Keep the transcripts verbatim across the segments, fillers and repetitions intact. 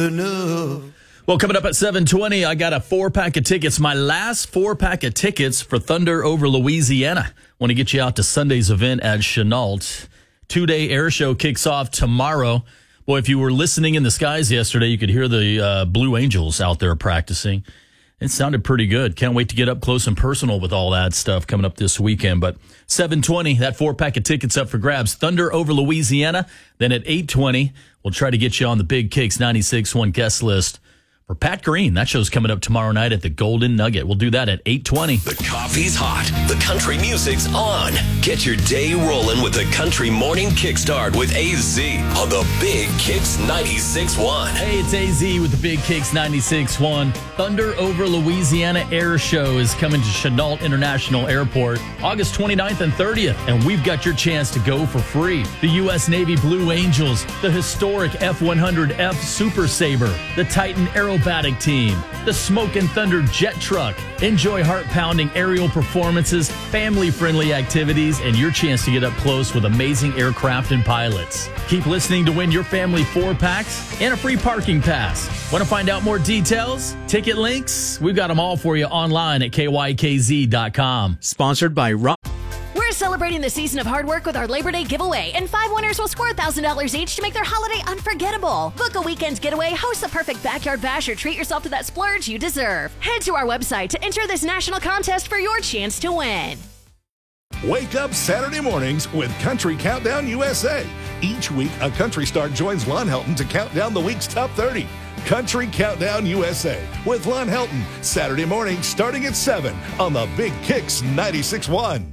enough. Well, coming up at seven twenty, I got a four-pack of tickets, my last four-pack of tickets for Thunder over Louisiana. Want to get you out to Sunday's event at Chenault. Two-day air show kicks off tomorrow. Boy, if you were listening in the skies yesterday, you could hear the uh, Blue Angels out there practicing. It sounded pretty good. Can't wait to get up close and personal with all that stuff coming up this weekend. But seven twenty, that four-pack of tickets up for grabs. Thunder over Louisiana. Then at eight twenty, we'll try to get you on the Big Kicks ninety-six point one guest list for Pat Green. That show's coming up tomorrow night at the Golden Nugget. We'll do that at eight twenty. The coffee's hot. The country music's on. Get your day rolling with the Country Morning Kickstart with A Z on the Big Kicks ninety-six point one. Hey, it's A Z with the Big Kicks ninety-six point one. Thunder over Louisiana Air Show is coming to Chenault International Airport August twenty-ninth and thirtieth, and we've got your chance to go for free. The U S Navy Blue Angels, the historic F one hundred F Super Sabre, the Titan Aerobatic Team, the Smokin' Thunder Jet Truck. Enjoy heart-pounding aerial performances, family-friendly activities, and your chance to get up close with amazing aircraft and pilots. Keep listening to win your family four packs and a free parking pass. Want to find out more details? Ticket links? We've got them all for you online at K Y K Z dot com. Sponsored by Rock. We're celebrating the season of hard work with our Labor Day giveaway, and five winners will score one thousand dollars each to make their holiday unforgettable. Book a weekend getaway, host the perfect backyard bash, or treat yourself to that splurge you deserve. Head to our website to enter this national contest for your chance to win. Wake up Saturday mornings with Country Countdown U S A. Each week, a country star joins Lon Helton to count down the week's top thirty. Country Countdown U S A with Lon Helton. Saturday morning starting at seven on the Big Kicks ninety-six point one.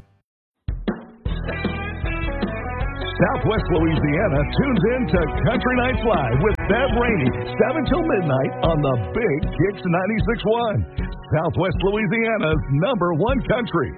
Southwest Louisiana tunes in to Country Nights Live with Bev Rainey, seven till midnight on the Big Kicks ninety-six point one. Southwest Louisiana's number one country.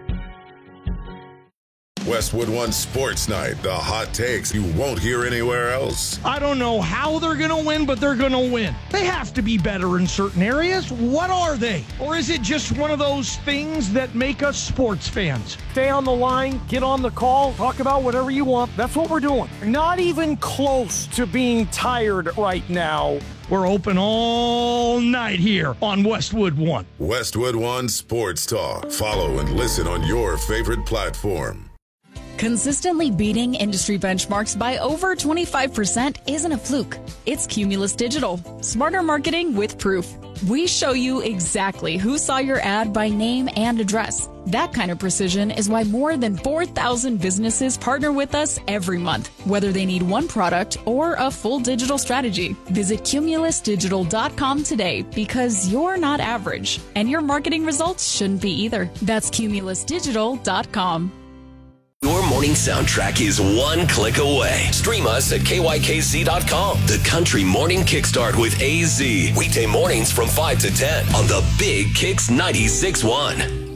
Westwood One Sports Night, the hot takes you won't hear anywhere else. I don't know how they're going to win, but they're going to win. They have to be better in certain areas. What are they? Or is it just one of those things that make us sports fans? Stay on the line, get on the call, talk about whatever you want. That's what we're doing. Not even close to being tired right now. We're open all night here on Westwood One. Westwood One Sports Talk. Follow and listen on your favorite platform. Consistently beating industry benchmarks by over twenty-five percent isn't a fluke. It's Cumulus Digital. Smarter marketing with proof. We show you exactly who saw your ad by name and address. That kind of precision is why more than four thousand businesses partner with us every month, whether they need one product or a full digital strategy. Visit Cumulus Digital dot com today, because you're not average, and your marketing results shouldn't be either. That's Cumulus Digital dot com. Your morning soundtrack is one click away. Stream us at K Y K Z dot com. The Country Morning Kickstart with A Z. Weekday mornings from five to ten on the Big Kicks ninety-six point one.